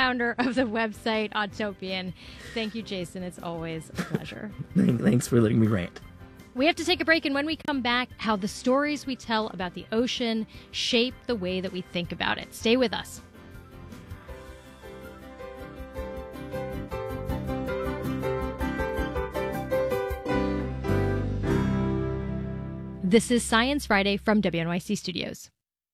founder of the website Autopian. Thank you, Jason. It's always a pleasure. Thanks for letting me rant. We have to take a break, and when we come back, how the stories we tell about the ocean shape the way that we think about it. Stay with us. This is Science Friday from WNYC Studios.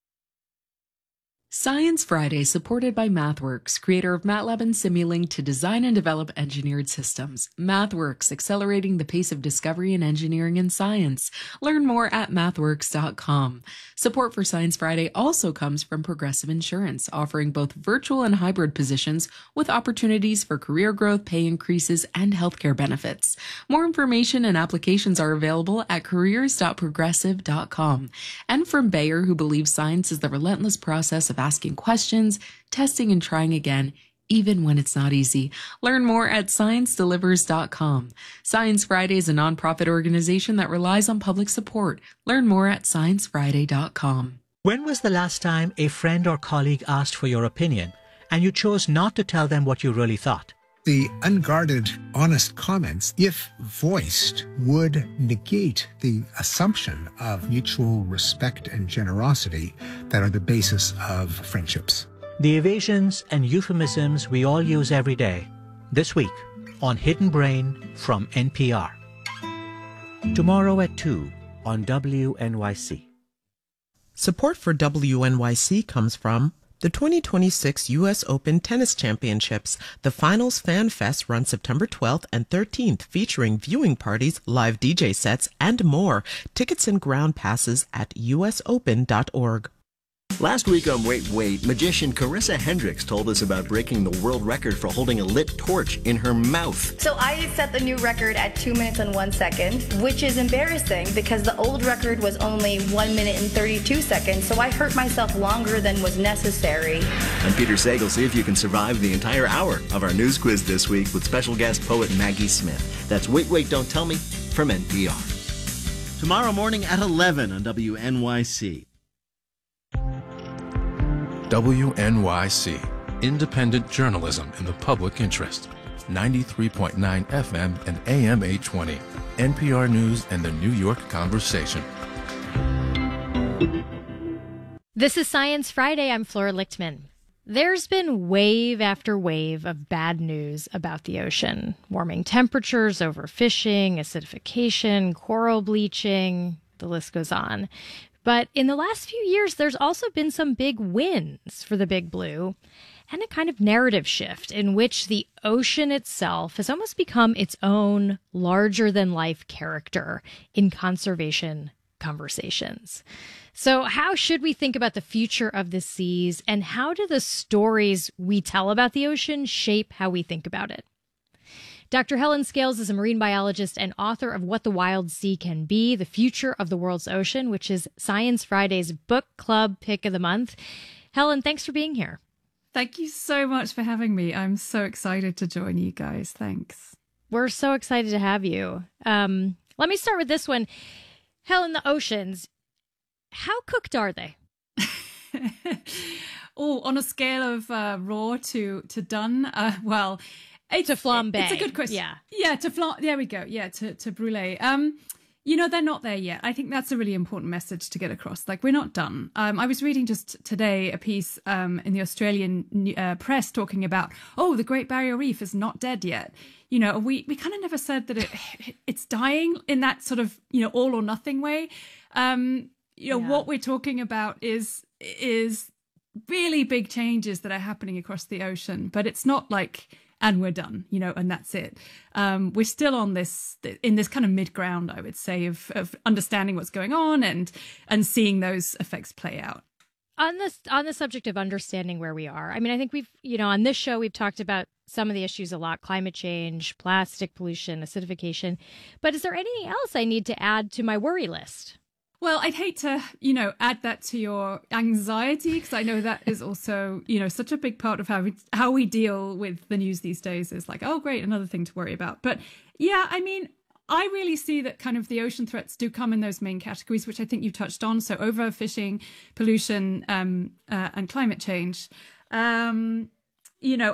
Science Friday, supported by MathWorks, creator of MATLAB and Simulink to design and develop engineered systems. MathWorks, accelerating the pace of discovery in engineering and science. Learn more at mathworks.com. Support for Science Friday also comes from Progressive Insurance, offering both virtual and hybrid positions with opportunities for career growth, pay increases, and healthcare benefits. More information and applications are available at careers.progressive.com. And from Bayer, who believes science is the relentless process of asking questions, testing, and trying again, even when it's not easy. Learn more at ScienceDelivers.com. Science Friday is a nonprofit organization that relies on public support. Learn more at ScienceFriday.com. When was the last time a friend or colleague asked for your opinion and you chose not to tell them what you really thought? The unguarded, honest comments, if voiced, would negate the assumption of mutual respect and generosity that are the basis of friendships. The evasions and euphemisms we all use every day. This week on Hidden Brain from NPR. Tomorrow at 2 on WNYC. Support for WNYC comes from the 2026 U.S. Open Tennis Championships. The Finals Fan Fest runs September 12th and 13th, featuring viewing parties, live DJ sets, and more. Tickets and ground passes at usopen.org. Last week on Wait, Wait, magician Carissa Hendricks told us about breaking the world record for holding a lit torch in her mouth. So I set the new record at 2 minutes and 1 second, which is embarrassing because the old record was only 1 minute and 32 seconds, so I hurt myself longer than was necessary. I'm Peter Sagal. See if you can survive the entire hour of our news quiz this week with special guest poet Maggie Smith. That's Wait, Wait, Don't Tell Me from NPR. Tomorrow morning at 11 on WNYC. WNYC, independent journalism in the public interest. 93.9 FM and AM 820. NPR News and the New York Conversation. This is Science Friday. I'm Flora Lichtman. There's been wave after wave of bad news about the ocean. Warming temperatures, overfishing, acidification, coral bleaching, the list goes on. But in the last few years, there's also been some big wins for the Big Blue and a kind of narrative shift in which the ocean itself has almost become its own larger-than-life character in conservation conversations. So how should we think about the future of the seas, and how do the stories we tell about the ocean shape how we think about it? Dr. Helen Scales is a marine biologist and author of What the Wild Sea Can Be, The Future of the World's Ocean, which is Science Friday's book club pick of the month. Helen, thanks for being here. Thank you so much for having me. I'm so excited to join you guys. Thanks. We're so excited to have you. Let me start with this one. Helen, the oceans, how cooked are they? On a scale of raw to done, well... To flambe. It's a good question. Yeah, to flambe. There we go. Yeah, to brulee. They're not there yet. I think that's a really important message to get across. Like, we're not done. I was reading just today a piece in the Australian press talking about, the Great Barrier Reef is not dead yet. We kind of never said that it's dying in that sort of, all or nothing way. What we're talking about is really big changes that are happening across the ocean, but it's not like... and we're done, and that's it. We're still in this kind of mid-ground, I would say, of understanding what's going on and seeing those effects play out. On the subject of understanding where we are, I mean, I think we've, on this show, we've talked about some of the issues a lot: climate change, plastic pollution, acidification. But is there anything else I need to add to my worry list? Well, I'd hate to, add that to your anxiety, because I know that is also, such a big part of how we deal with the news these days is like, oh, great, another thing to worry about. But yeah, I mean, I really see that kind of the ocean threats do come in those main categories, which I think you touched on. So overfishing, pollution, and climate change. And